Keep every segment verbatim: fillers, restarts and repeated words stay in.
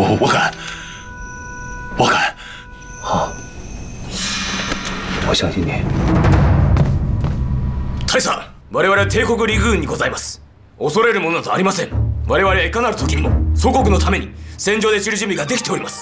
我我敢，我敢。 好，我相信你。 大佐、我々は帝国陸軍にございます。恐れるものなどありません。我々はいかなる時にも祖国のために戦場で散る準備ができております。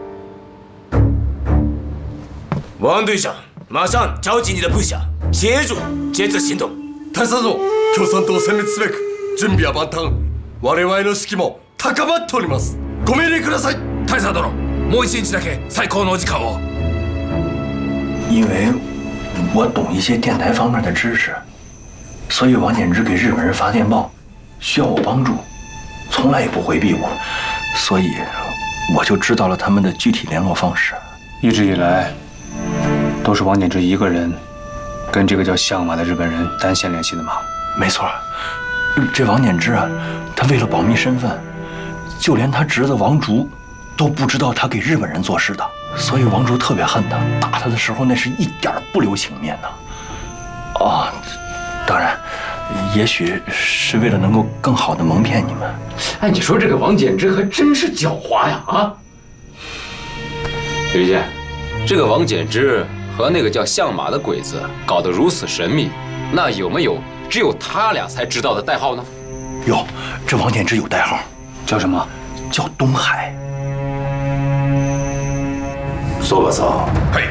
王队长，马上召集你的部下，协助这次行動。 大佐殿、共産党を殲滅すべく準備は万端。我々の士気も高まっております。ご命令ください。 大佐殿、もう一日だけ最高のお時間を。 因为我懂一些电台方面的知识，所以王简之给日本人发电报，需要我帮助，从来也不回避我，所以我就知道了他们的具体联络方式。 一直以来，都是王简之一个人跟这个叫相马的日本人单线联系的吗？ 没错，这王简之啊，他为了保密身份，就连他侄子王竹都不知道他给日本人做事的，所以王竹特别恨他，打他的时候那是一点不留情面的。哦，当然，也许是为了能够更好的蒙骗你们。 哎，你说这个王简之还真是狡猾呀！啊， 刘一剑，这个王简之和那个叫相马的鬼子搞得如此神秘，那有没有只有他俩才知道的代号呢？ 有，这王简之有代号， 叫什么？ 叫东海。 そうかさ。 はい。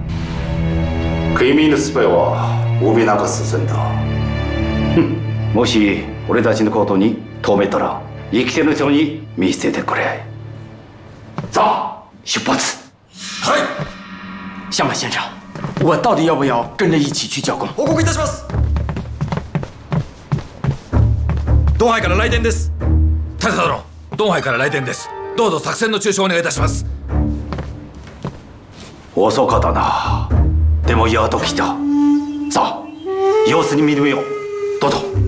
君のスパイは帯なく進んだ。もし俺たちのことに止めたら生きてる人に見せてくれ。さあ、出発。 はい。 相马先生，我到底要不要跟着一起去剿共？ 報告いたします。ドンハイから来電です。大佐殿、ドンハイから来電です。どうぞ作戦の中止をお願いいたします。 遅かったな。でもやっと来た。さあ、様子に見るよ。どうぞ。